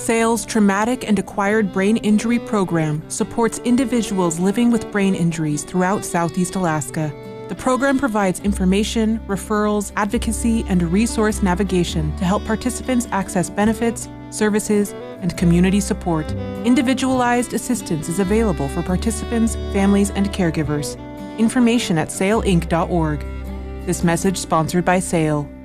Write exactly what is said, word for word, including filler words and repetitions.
SAIL's Traumatic and Acquired Brain Injury Program supports individuals living with brain injuries throughout Southeast Alaska. The program provides information, referrals, advocacy, and resource navigation to help participants access benefits, services, and community support. Individualized assistance is available for participants, families, and caregivers. Information at sail inc dot org. This message sponsored by SAIL.